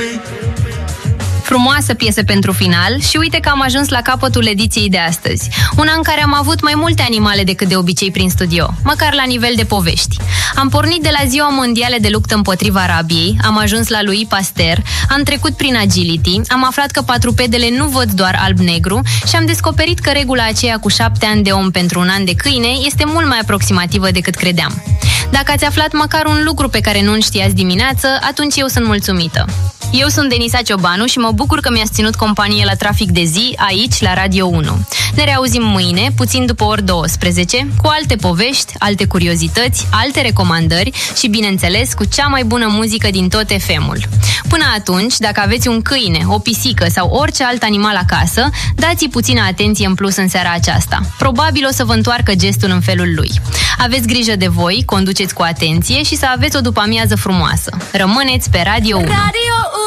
Frumoasă piesă pentru final și uite că am ajuns la capătul ediției de astăzi. Una în care am avut mai multe animale decât de obicei prin studio, măcar la nivel de povești. Am pornit de la Ziua Mondială de Luptă împotriva Rabiei, am ajuns la Louis Pasteur, am trecut prin agility, am aflat că patrupedele nu văd doar alb-negru și am descoperit că regula aceea cu 7 ani de om pentru 1 an de câine este mult mai aproximativă decât credeam. Dacă ați aflat măcar un lucru pe care nu-l știați dimineață, atunci eu sunt mulțumită. Eu sunt Denisa Ciobanu și mă bucur că mi-ați ținut companie la Trafic de zi, aici, la Radio 1. Ne reauzim mâine, puțin după ori 12, cu alte povești, alte curiozități, alte recomandări și, bineînțeles, cu cea mai bună muzică din tot FM-ul. Până atunci, dacă aveți un câine, o pisică sau orice alt animal acasă, dați-i puțină atenție în plus în seara aceasta. Probabil o să vă întoarcă gestul în felul lui. Aveți grijă de voi, conduceți cu atenție și să aveți o după-amiază frumoasă. Rămâneți pe Radio 1.